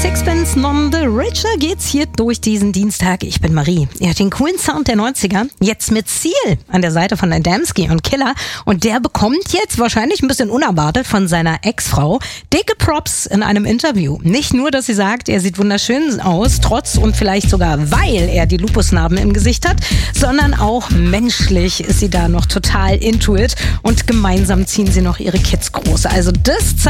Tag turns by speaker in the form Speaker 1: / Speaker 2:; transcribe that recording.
Speaker 1: Sixpence None the Richer geht's hier durch diesen Dienstag. Ich bin Marie. Er hat den coolen Sound der 90er, jetzt mit Seal an der Seite von Adamski und Killer. Und der bekommt jetzt wahrscheinlich ein bisschen unerwartet von seiner Ex-Frau dicke Props in einem Interview. Nicht nur, dass sie sagt, er sieht wunderschön aus, trotz und vielleicht sogar weil er die Lupusnarben im Gesicht hat, sondern auch menschlich ist sie da noch total into it und gemeinsam ziehen sie noch ihre Kids groß. Also das